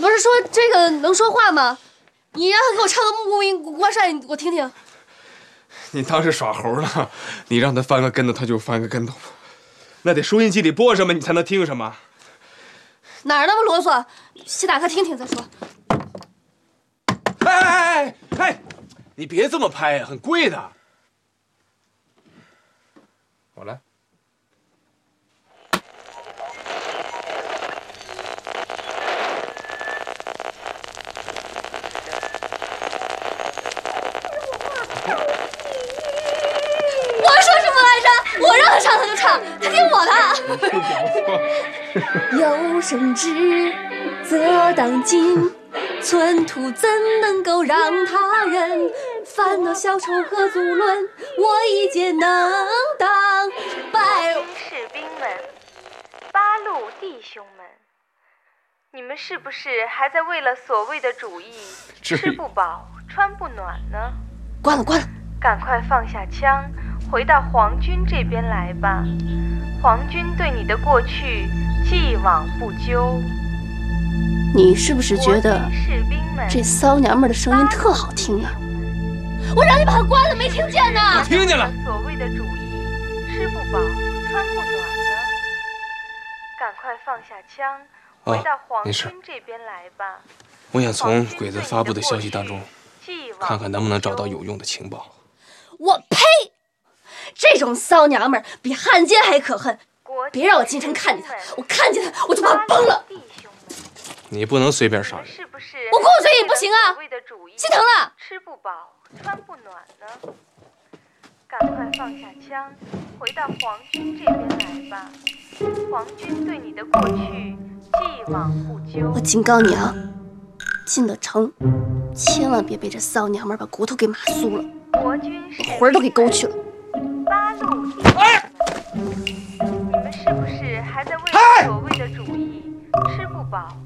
不是说这个能说话吗？你让他给我唱个《暮云关山》，我听听。 你当是耍猴呢？你让他翻个跟头，他就翻个跟头。那得收音机里播什么，你才能听什么。 哪儿那么啰嗦？先打开听听再说。 哎，你别这么拍呀，很贵的。我来。 我说什么来着？我让他唱他就唱，他听我的。有生之则当今，寸土怎能够让他人？烦恼小愁何足论？我一介能当百。 士兵们，八路弟兄们，你们是不是还在为了所谓的主义吃不饱穿不暖呢？ 关了。 赶快放下枪，回到皇军这边来吧。皇军对你的过去既往不咎。 你是不是觉得这骚娘们的声音特好听呀？我让你把它关了，没听见呢？ 我听见了。 所谓的主义吃不饱穿不暖呢？赶快放下枪，回到皇军这边来吧。 我想从鬼子发布的消息当中，看看能不能找到有用的情报。 我呸！这种骚娘们比汉奸还可恨！别让我进城看见她，我看见她我就把她崩了。 你不能随便杀人。 我过嘴瘾不行啊，心疼了。 吃不饱穿不暖呢？赶快放下枪，回到皇军这边来吧。皇军对你的过去既往不咎。 我警告你啊，进了城，千万别被这骚娘们把骨头给麻酥了， 国军把魂都给勾去了。 八路弟兄们，你们是不是还在为了所谓的主义吃不饱